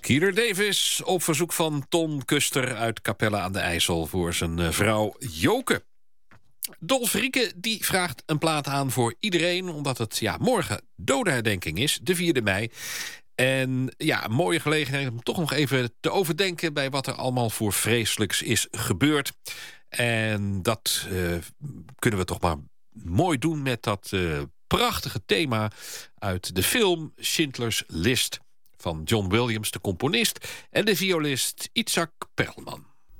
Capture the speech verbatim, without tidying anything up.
Keeler Davis op verzoek van Ton Kuster uit Capelle aan de IJssel voor zijn uh, vrouw Joke. Dolf Rieke die vraagt een plaat aan voor iedereen, omdat het ja, morgen dodenherdenking is, de vierde mei. En ja, een mooie gelegenheid om toch nog even te overdenken bij wat er allemaal voor vreselijks is gebeurd. En dat uh, kunnen we toch maar mooi doen met dat uh, prachtige thema uit de film Schindler's List van John Williams, de componist, en de violist Itzhak Perlman.